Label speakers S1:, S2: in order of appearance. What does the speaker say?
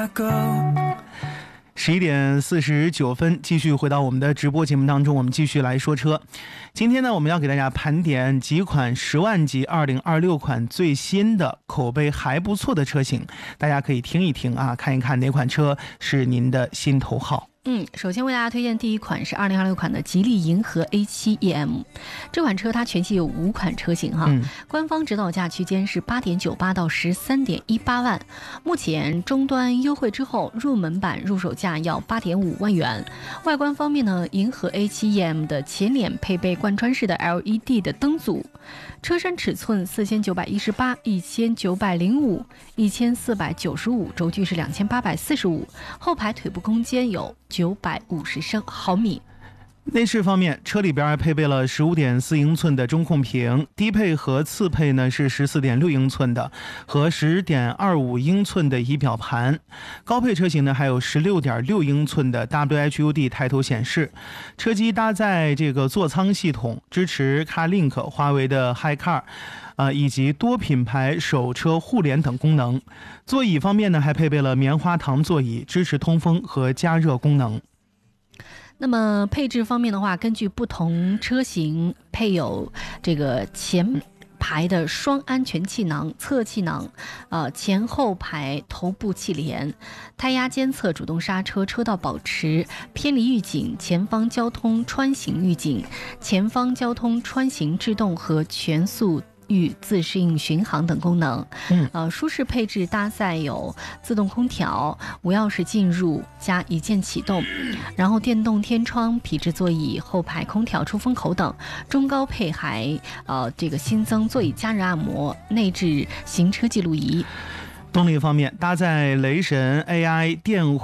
S1: 11点49分，继续回到我们的直播节目当中，我们继续来说车。今天呢，我们要给大家盘点几款10万级2026款最新的口碑还不错的车型，大家可以听一听啊，看一看哪款车是您的心头好。
S2: 首先为大家推荐第一款是2026款的吉利银河 A7 EM， 这款车它全系有5款车型哈，官方指导价区间是8.98到13.18万，目前终端优惠之后，入门版入手价要8.5万元。外观方面呢，银河 A7 EM 的前脸配备贯穿式的 LED 的灯组，车身尺寸4918、1905、1495，轴距是2845，后排腿部空间有950毫米。
S1: 内饰方面，车里边配备了 15.4 英寸的中控屏，低配和次配呢是 14.6 英寸的和 10.25 英寸的仪表盘，高配车型呢还有 16.6 英寸的 WHUD 抬头显示，车机搭载这个座舱系统，支持 CarLink、华为的 HiCar以及多品牌手车互联等功能。座椅方面呢还配备了棉花糖座椅，支持通风和加热功能。
S2: 那么配置方面的话，根据不同车型配有这个前排的双安全气囊、侧气囊，前后排头部气帘、胎压监测、主动刹车、车道保持、偏离预警、前方交通穿行预警、前方交通穿行制动和全速与自适应巡航等功能。舒适配置搭载有自动空调、无钥匙进入加一键启动，然后电动天窗、皮质座椅、后排空调出风口等。中高配还这个新增座椅加热按摩、内置行车记录仪。
S1: 动力方面，搭载雷神 AI 电